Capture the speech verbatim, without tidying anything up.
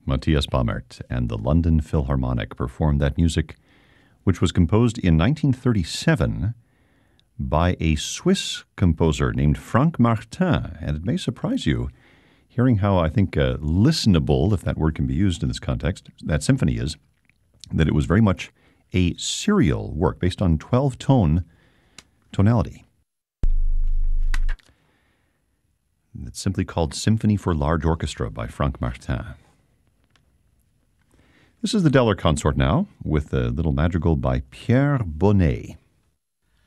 Matthias Baumert and the London Philharmonic performed that music, which was composed in nineteen thirty-seven by a Swiss composer named Franck Martin. And it may surprise you hearing how, I think, uh, listenable, if that word can be used in this context, that symphony is, that it was very much a serial work based on twelve-tone tonality. It's simply called Symphony for Large Orchestra by Franck Martin. This is the Deller Consort now, with a little madrigal by Pierre Bonnet.